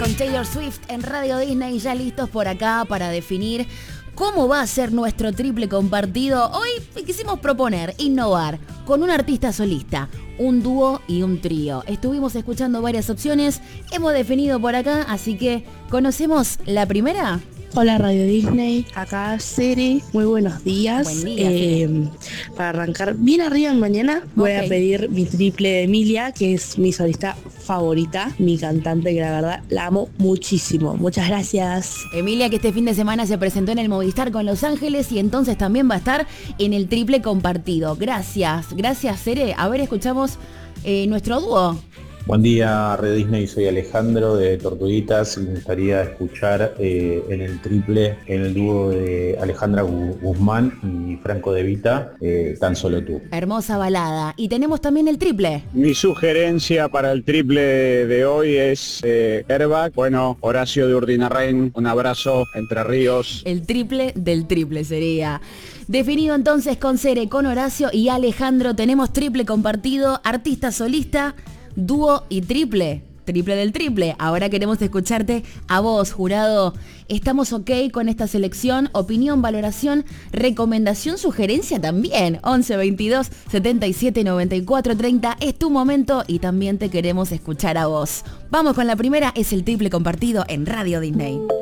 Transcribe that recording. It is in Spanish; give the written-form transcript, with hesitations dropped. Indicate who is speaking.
Speaker 1: con Taylor Swift en Radio Disney, ya listos por acá para definir cómo va a ser nuestro triple compartido. Hoy quisimos proponer, innovar, con un artista solista, un dúo y un trío. Estuvimos escuchando varias opciones, hemos definido por acá, así que ¿conocemos la primera?
Speaker 2: Hola Radio Disney, acá Siri, muy buenos días.
Speaker 1: Buen día,
Speaker 2: para arrancar bien arriba en mañana voy a pedir mi triple de Emilia, que es mi solista favorita, mi cantante que la verdad la amo muchísimo. Muchas gracias.
Speaker 1: Emilia, que este fin de semana se presentó en el Movistar con Los Ángeles y entonces también va a estar en el triple compartido. Gracias, Sere. A ver, escuchamos nuestro dúo.
Speaker 3: Buen día, Red Disney, soy Alejandro de Tortuguitas y me gustaría escuchar en el triple el dúo de Alejandra Guzmán y Franco De Vita, Tan Solo Tú.
Speaker 1: Hermosa balada. Y tenemos también el triple.
Speaker 4: Mi sugerencia para el triple de hoy es Airbag, bueno, Horacio de Urdinarrain, un abrazo, Entre Ríos.
Speaker 1: El triple del triple sería. Definido entonces con Sere, con Horacio y Alejandro, tenemos triple compartido, artista solista, dúo y triple del triple. Ahora queremos escucharte a vos, jurado. ¿Estamos ok con esta selección? Opinión, valoración, recomendación, sugerencia también. 11 22 77 94 30 es tu momento y también te queremos escuchar a vos. Vamos con la primera, es el triple compartido en Radio Disney.